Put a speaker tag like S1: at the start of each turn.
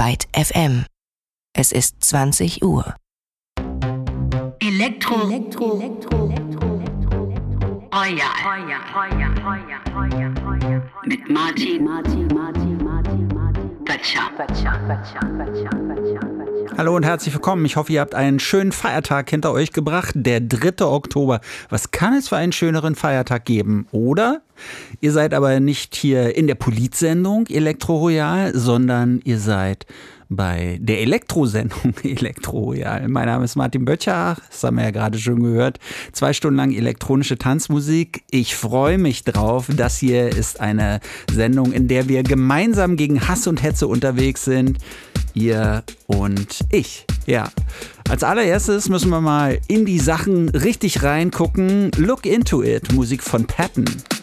S1: Byte FM. Es ist 20 Uhr.
S2: Elektro. Mit Martin Böttcher.
S3: Hallo und herzlich willkommen. Ich hoffe, ihr habt einen schönen Feiertag hinter euch gebracht. Der 3. Oktober. Was kann es für einen schöneren Feiertag geben, oder? Ihr seid aber nicht hier in der Politsendung Elektro Royal, sondern ihr seid bei der Elektrosendung Elektro Royal. Mein Name ist Martin Böttcher, das haben wir ja gerade schon gehört. 2 Stunden lang elektronische Tanzmusik. Ich freue mich drauf. Das hier ist eine Sendung, in der wir gemeinsam gegen Hass und Hetze unterwegs sind. Ihr und ich. Ja. Als allererstes müssen wir mal in die Sachen richtig reingucken. Look Into It, Musik von Patton.